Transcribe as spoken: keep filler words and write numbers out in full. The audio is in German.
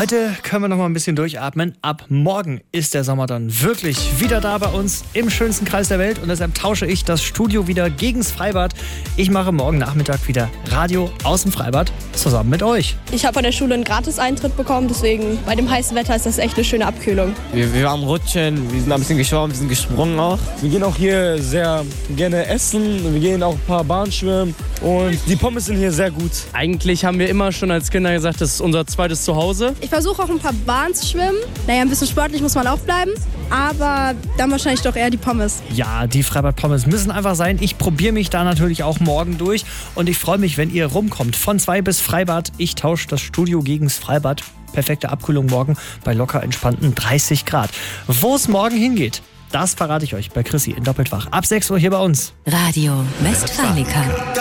Heute können wir noch mal ein bisschen durchatmen. Ab morgen ist der Sommer dann wirklich wieder da bei uns im schönsten Kreis der Welt und deshalb tausche ich das Studio wieder gegens Freibad. Ich mache morgen Nachmittag wieder Radio aus dem Freibad zusammen mit euch. Ich habe von der Schule einen Gratis-Eintritt bekommen, deswegen bei dem heißen Wetter ist das echt eine schöne Abkühlung. Wir, wir waren rutschen, wir sind ein bisschen geschwommen, wir sind gesprungen auch. Wir gehen auch hier sehr gerne essen, wir gehen auch ein paar Bahnen schwimmen und die Pommes sind hier sehr gut. Eigentlich haben wir immer schon als Kinder gesagt, das ist unser zweites Zuhause. Ich versuche auch ein paar Bahnen zu schwimmen. Naja, ein bisschen sportlich muss man auch bleiben, aber dann wahrscheinlich doch eher die Pommes. Ja, die Freibad-Pommes müssen einfach sein. Ich probiere mich da natürlich auch morgen durch und ich freue mich, wenn ihr rumkommt. Von zwei bis Freibad. Ich tausche das Studio gegens Freibad. Perfekte Abkühlung morgen bei locker entspannten dreißig Grad. Wo es morgen hingeht, das verrate ich euch bei Chrissy in Doppelt wach. Ab sechs Uhr hier bei uns. Radio Westfalica.